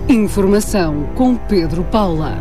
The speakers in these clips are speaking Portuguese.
Informação com Pedro Paula.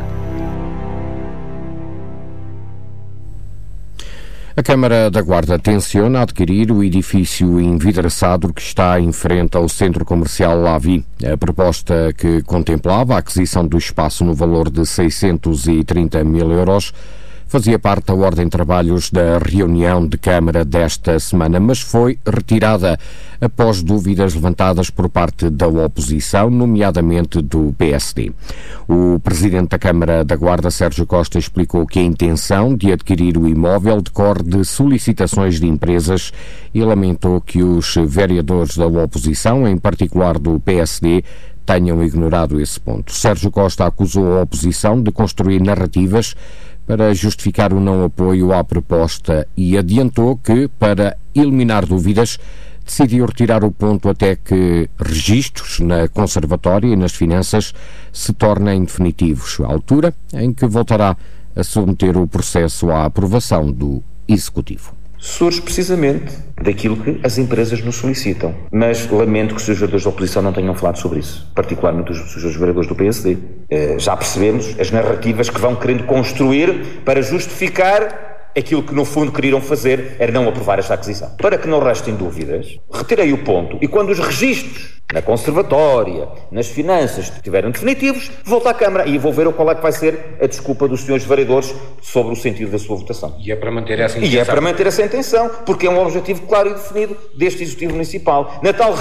A Câmara da Guarda tenciona adquirir o edifício envidraçado que está em frente ao Centro Comercial Lavi. A proposta, que contemplava a aquisição do espaço no valor de 630 mil euros, fazia parte da ordem de trabalhos da reunião de Câmara desta semana, mas foi retirada após dúvidas levantadas por parte da oposição, nomeadamente do PSD. O presidente da Câmara da Guarda, Sérgio Costa, explicou que a intenção de adquirir o imóvel decorre de solicitações de empresas e lamentou que os vereadores da oposição, em particular do PSD, tenham ignorado esse ponto. Sérgio Costa acusou a oposição de construir narrativas para justificar o não apoio à proposta e adiantou que, para eliminar dúvidas, decidiu retirar o ponto até que registros na Conservatória e nas finanças se tornem definitivos, altura em que voltará a submeter o processo à aprovação do Executivo. Surge precisamente daquilo que as empresas nos solicitam. Mas lamento que os vereadores da oposição não tenham falado sobre isso, particularmente os vereadores do PSD. Já percebemos as narrativas que vão querendo construir para justificar aquilo que no fundo queriam fazer era não aprovar esta aquisição. Para que não restem dúvidas, retirei o ponto e quando os registros na Conservatória, nas finanças estiverem definitivos, volto à Câmara e vou ver qual é que vai ser a desculpa dos senhores vereadores sobre o sentido da sua votação. E é para manter essa intenção. E é para manter essa intenção, porque é um objetivo claro e definido deste Executivo Municipal. Na tal